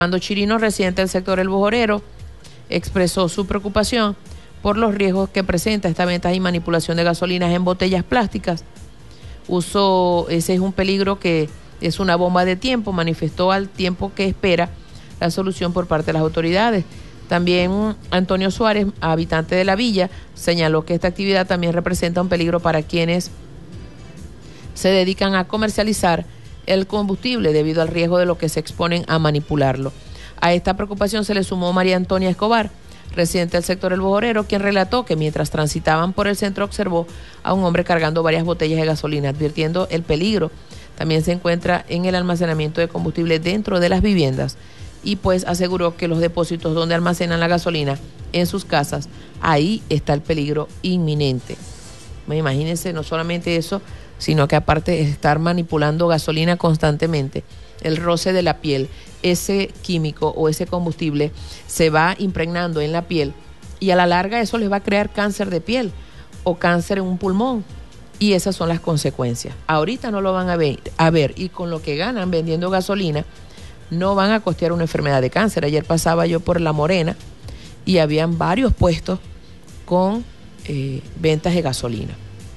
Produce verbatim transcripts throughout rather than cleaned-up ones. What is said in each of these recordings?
Armando Chirino, residente del sector El Bojorero, expresó su preocupación por los riesgos que presenta esta venta y manipulación de gasolinas en botellas plásticas. Uso, ese es un peligro que es una bomba de tiempo, manifestó al tiempo que espera la solución por parte de las autoridades. También Antonio Suárez, habitante de la villa, señaló que esta actividad también representa un peligro para quienes se dedican a comercializar el combustible debido al riesgo de lo que se exponen a manipularlo. A esta preocupación se le sumó María Antonia Escobar, residente del sector El Bojorero, quien relató que mientras transitaban por el centro observó a un hombre cargando varias botellas de gasolina, advirtiendo el peligro. También se encuentra en el almacenamiento de combustible dentro de las viviendas y pues aseguró que los depósitos donde almacenan la gasolina en sus casas, ahí está el peligro inminente. Imagínense, no solamente eso, sino que aparte de estar manipulando gasolina constantemente, el roce de la piel, ese químico o ese combustible se va impregnando en la piel y a la larga eso les va a crear cáncer de piel o cáncer en un pulmón y esas son las consecuencias. Ahorita no lo van a ver, a ver y con lo que ganan vendiendo gasolina no van a costear una enfermedad de cáncer. Ayer pasaba yo por La Morena y habían varios puestos con eh, ventas de gasolina.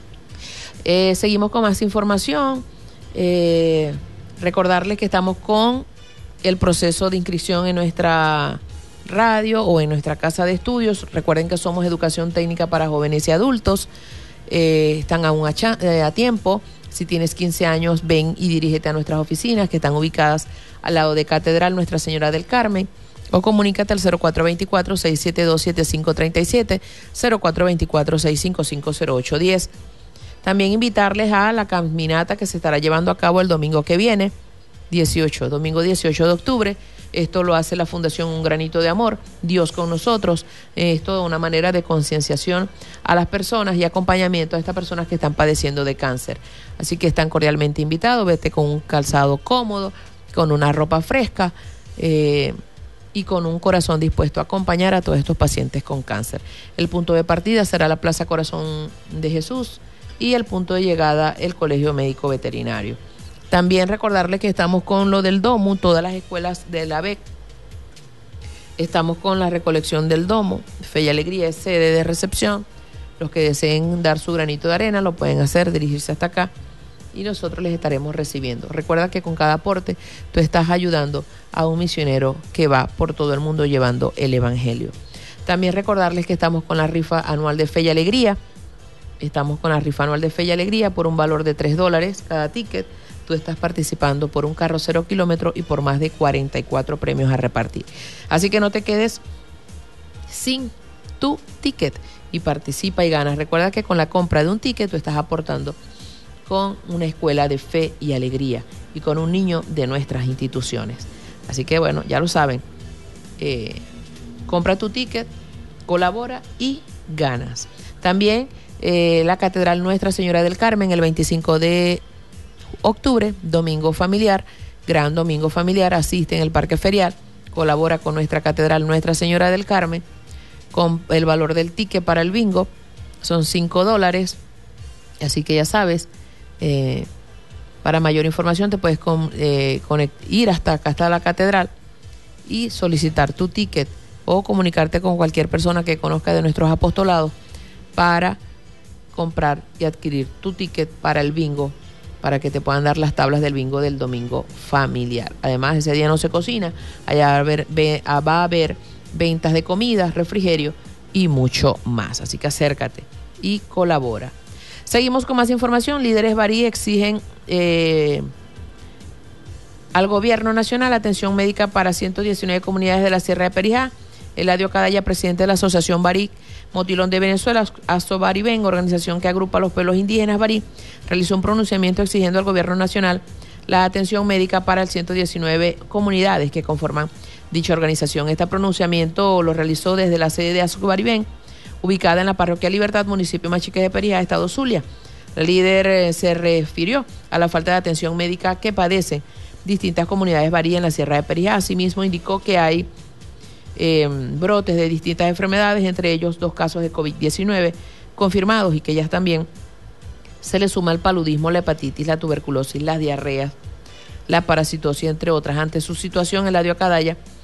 Eh, seguimos con más información. Eh, recordarles que estamos con el proceso de inscripción en nuestra radio o en nuestra casa de estudios. Recuerden que somos educación técnica para jóvenes y adultos. Eh, están aún a, cha- eh, a tiempo. Si tienes quince años, ven y dirígete a nuestras oficinas que están ubicadas al lado de Catedral Nuestra Señora del Carmen. O comunícate al cero cuatro dos cuatro, seis siete dos, siete cinco tres siete, cero cuatro dos cuatro, seis cinco cinco, cero ocho uno cero. También invitarles a la caminata que se estará llevando a cabo el domingo que viene, dieciocho, domingo dieciocho de octubre. Esto lo hace la Fundación Un Granito de Amor, Dios con Nosotros. Esto es una manera de concienciación a las personas y acompañamiento a estas personas que están padeciendo de cáncer. Así que están cordialmente invitados. Vete con un calzado cómodo, con una ropa fresca eh, y con un corazón dispuesto a acompañar a todos estos pacientes con cáncer. El punto de partida será la Plaza Corazón de Jesús y el punto de llegada el Colegio Médico Veterinario. También recordarles que estamos con lo del domo, todas las escuelas de la B E C. Estamos con la recolección del domo. Fe y Alegría es sede de recepción. Los que deseen dar su granito de arena lo pueden hacer, dirigirse hasta acá y nosotros les estaremos recibiendo. Recuerda que con cada aporte tú estás ayudando a un misionero que va por todo el mundo llevando el evangelio. También recordarles que estamos con la rifa anual de Fe y Alegría. Estamos con la rifa anual de Fe y Alegría por un valor de tres dólares cada ticket. Tú estás participando por un carro cero kilómetros y por más de cuarenta y cuatro premios a repartir. Así que no te quedes sin tu ticket y participa y ganas. Recuerda que con la compra de un ticket tú estás aportando con una escuela de fe y alegría y con un niño de nuestras instituciones. Así que bueno, ya lo saben. Eh, compra tu ticket, colabora y ganas. También eh, la Catedral Nuestra Señora del Carmen el veinticinco de octubre, domingo familiar, gran domingo familiar, asiste en el Parque Ferial, colabora con nuestra Catedral Nuestra Señora del Carmen, con el valor del ticket para el bingo, son cinco dólares, así que ya sabes, eh, para mayor información te puedes con, eh, conect, ir hasta acá, hasta la Catedral y solicitar tu ticket o comunicarte con cualquier persona que conozca de nuestros apostolados para comprar y adquirir tu ticket para el bingo, para que te puedan dar las tablas del bingo del domingo familiar. Además, ese día no se cocina, allá va a haber, va a haber ventas de comidas, refrigerio y mucho más. Así que acércate y colabora. Seguimos con más información. Líderes Barí exigen eh, al gobierno nacional atención médica para ciento diecinueve comunidades de la Sierra de Perijá. Eladio Cadaya, presidente de la Asociación Barí Motilón de Venezuela, Aso Baribén, organización que agrupa a los pueblos indígenas Barí, realizó un pronunciamiento exigiendo al gobierno nacional la atención médica para el ciento diecinueve comunidades que conforman dicha organización. Este pronunciamiento lo realizó desde la sede de Aso Baribén, ubicada en la parroquia Libertad, municipio Machique de Perijá, estado Zulia. El líder eh, se refirió a la falta de atención médica que padecen distintas comunidades Barí en la Sierra de Perijá. Asimismo, indicó que hay Eh, brotes de distintas enfermedades, entre ellos dos casos de COVID diecinueve confirmados y que ellas también se le suma el paludismo, la hepatitis, la tuberculosis, las diarreas, la parasitosis, entre otras. Ante su situación, Eladio Acadaya